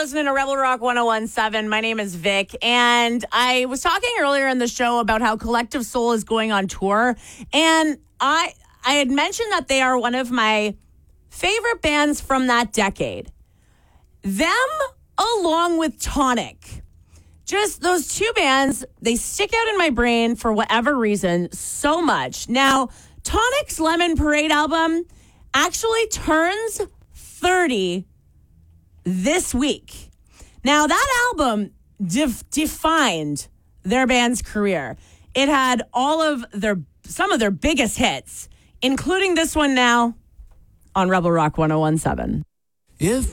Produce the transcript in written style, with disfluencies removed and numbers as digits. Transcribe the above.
listening to Rebel Rock 1017. My name is Vic, and I was talking earlier in the show about how Collective Soul is going on tour, and I had mentioned that they are one of my favorite bands from that decade. Them along with Tonic. Just those two bands, they stick out in my brain for whatever reason so much. Now, Tonic's Lemon Parade album actually turns 30 this week. Now, that album defined their band's career. It had some of their biggest hits, including this one now on Rebel Rock 1017. If